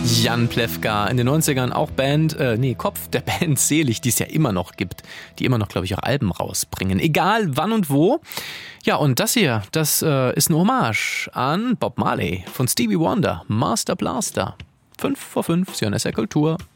Jan Plewka, in den 90ern auch Kopf der Band Selig, die es ja immer noch gibt, die immer noch, glaube ich, auch Alben rausbringen, egal wann und wo. Ja, und das hier, das ist eine Hommage an Bob Marley von Stevie Wonder, Master Blaster. 5 vor 5, Sie hören SR Kultur.